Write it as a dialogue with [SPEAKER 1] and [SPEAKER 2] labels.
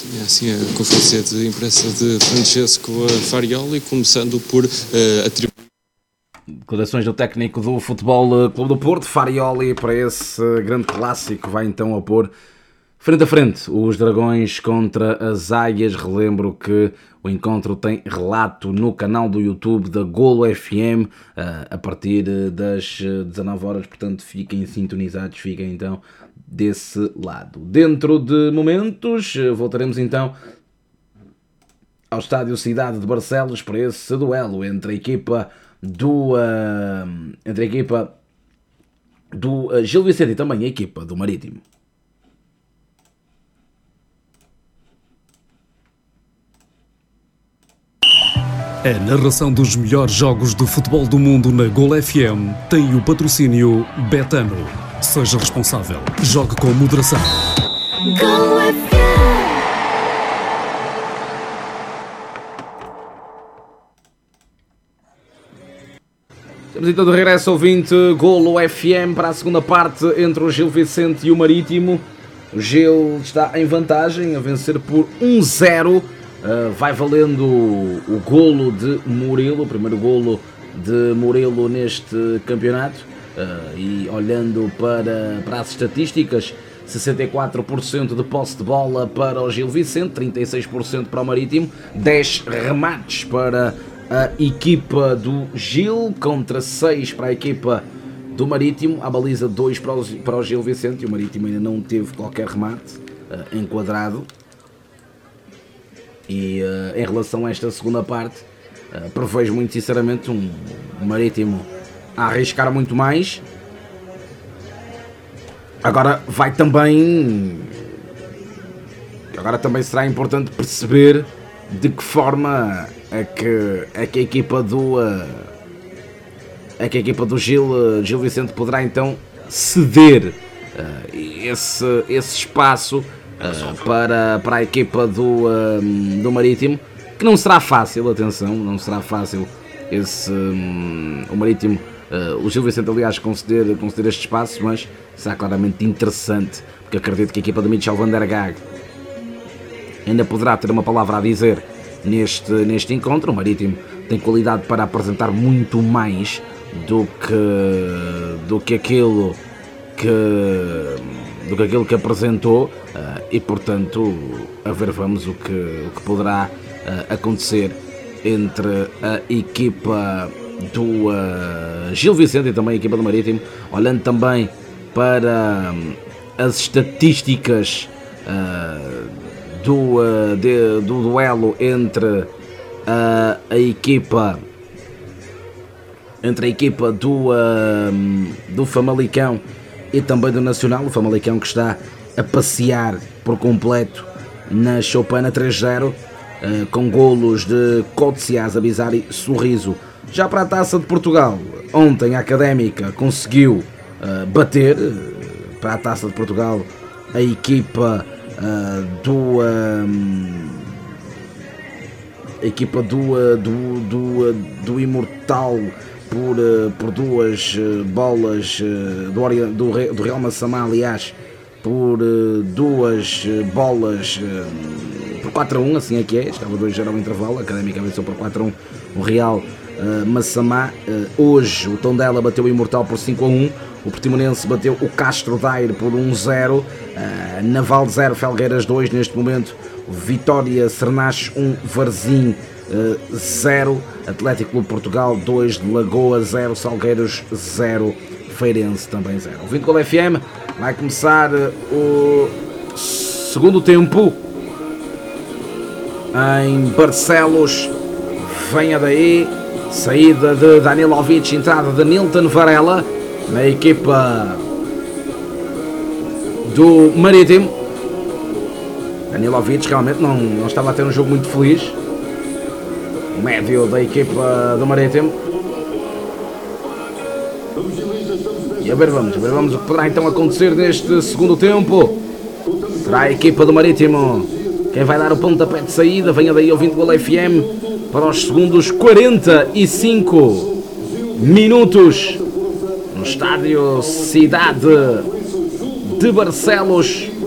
[SPEAKER 1] Tinha assim a conferência de imprensa de Francesco Farioli, começando por atribuir.
[SPEAKER 2] Declarações do técnico do Futebol Clube do Porto, Farioli, para esse grande clássico. Vai então a pôr frente a frente os Dragões contra as Águias. Relembro que o encontro tem relato no canal do YouTube da Golo FM a partir das 19 horas, portanto fiquem sintonizados, fiquem então desse lado. Dentro de momentos voltaremos então ao estádio Cidade de Barcelos para esse duelo entre a equipa do Gil Vicente e também a equipa do Marítimo.
[SPEAKER 3] A narração dos melhores jogos de futebol do mundo na Golo FM tem o patrocínio Betano. Seja responsável. Jogue com moderação.
[SPEAKER 4] Golo FM.
[SPEAKER 2] Estamos então de regresso, ouvinte Golo FM, para a segunda parte entre o Gil Vicente e o Marítimo. O Gil está em vantagem, a vencer por 1-0. Vai valendo o golo de Murilo, o primeiro golo de Murilo neste campeonato. E olhando para as estatísticas, 64% de posse de bola para o Gil Vicente, 36% para o Marítimo, 10 remates para a equipa do Gil contra 6 para a equipa do Marítimo. A baliza 2 para o Gil Vicente, e o Marítimo ainda não teve qualquer remate enquadrado. E em relação a esta segunda parte, prevejo muito sinceramente um Marítimo a arriscar muito mais. Agora também será importante perceber de que forma é que a equipa do Gil Vicente poderá então ceder esse espaço para a equipa do Marítimo, que não será fácil, atenção, não será fácil o Marítimo, o Gil Vicente, aliás, conceder este espaço, mas será claramente interessante, porque acredito que a equipa do Michel van der Gaag ainda poderá ter uma palavra a dizer neste encontro. O Marítimo tem qualidade para apresentar muito mais do que aquilo que apresentou, e portanto a ver vamos o que poderá acontecer entre a equipa do Gil Vicente e também a equipa do Marítimo. Olhando também para as estatísticas do duelo entre a equipa do Famalicão e também do Nacional. O Famalicão que está a passear por completo na Choupana, 3-0, com golos de Cotsias, Abizari, Sorriso. Já para a Taça de Portugal, ontem a Académica conseguiu bater para a Taça de Portugal a equipa do Imortal por 2 bolas do Real Massamá, aliás, por 2 bolas por 4-1, assim é que é. Estava 2-0 ao intervalo, a Académica venceu por 4-1 o Real Massamá. Hoje o Tondela bateu o Imortal por 5-1, o Portimonense bateu o Castro Daire por 1-0, Naval 0, Felgueiras 2, neste momento Vitória Sernaches 1, Varzim 0, Atlético Clube Portugal 2, de Lagoa 0, Salgueiros 0, Feirense também 0. O 20 Golo FM vai começar o segundo tempo em Barcelos. Venha daí, saída de Danilovic, entrada de Nilton Varela na equipa do Marítimo. Danilovic realmente não estava a ter um jogo muito feliz, o médio da equipa do Marítimo. E a ver vamos o que poderá então acontecer neste segundo tempo. Será a equipa do Marítimo quem vai dar o pontapé de saída. Venha daí ao 20 Golo FM para os segundos 45 minutos no estádio Cidade de Barcelos.